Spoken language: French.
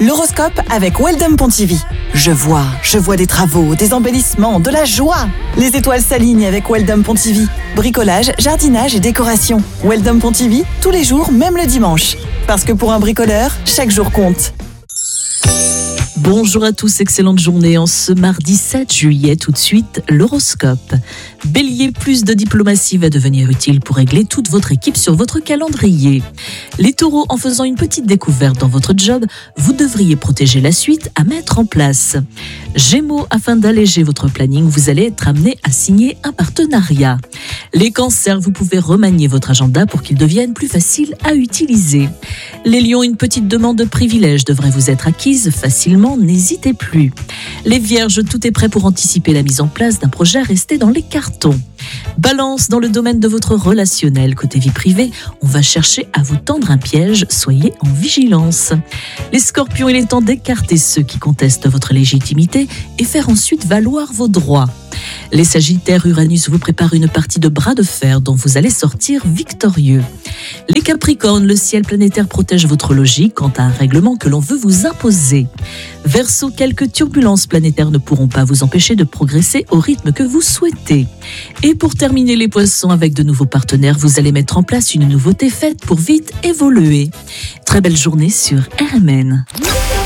L'horoscope avec Weldom Pontivy. Je vois des travaux, des embellissements, de la joie. Les étoiles s'alignent avec Weldom Pontivy. Bricolage, jardinage et décoration. Weldom Pontivy, tous les jours, même le dimanche. Parce que pour un bricoleur, chaque jour compte. Bonjour à tous, excellente journée en ce mardi 7 juillet. Tout de suite, l'horoscope. Bélier, plus de diplomatie va devenir utile pour régler toute votre équipe sur votre calendrier. Les taureaux, en faisant une petite découverte dans votre job, vous devriez protéger la suite à mettre en place. Gémeaux, afin d'alléger votre planning, vous allez être amené à signer un partenariat. Les cancers, vous pouvez remanier votre agenda pour qu'il devienne plus facile à utiliser. Les lions, une petite demande de privilège devrait vous être acquise facilement, n'hésitez plus. Les vierges, tout est prêt pour anticiper la mise en place d'un projet resté dans les cartons. Balance, dans le domaine de votre relationnel, côté vie privée, on va chercher à vous tendre un piège, soyez en vigilance. Les scorpions, il est temps d'écarter ceux qui contestent votre légitimité et faire ensuite valoir vos droits. Les sagittaires, Uranus vous prépare une partie de bras de fer dont vous allez sortir victorieux. Les capricornes, le ciel planétaire protège votre logique quant à un règlement que l'on veut vous imposer. Verseau, quelques turbulences planétaires ne pourront pas vous empêcher de progresser au rythme que vous souhaitez. Et pour terminer les poissons, avec de nouveaux partenaires, vous allez mettre en place une nouveauté faite pour vite évoluer. Très belle journée sur RMN.